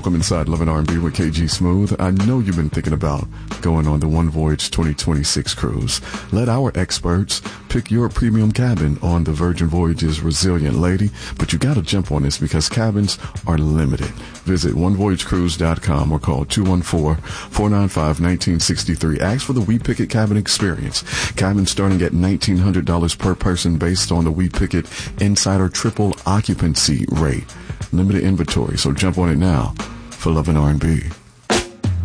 Welcome inside Love and R&B with KG Smooth. I know you've been thinking about going on the One Voyage 2026 cruise. Let our experts pick your premium cabin on the Virgin Voyages Resilient Lady, but you got to jump on this because cabins are limited. Visit onevoyagecruise.com or call 214-495-1963. Ask for the We Picket Cabin Experience. Cabins starting at $1,900 per person based on the We Picket Insider Triple Occupancy Rate. Limited inventory, so jump on it now for Love and R&B.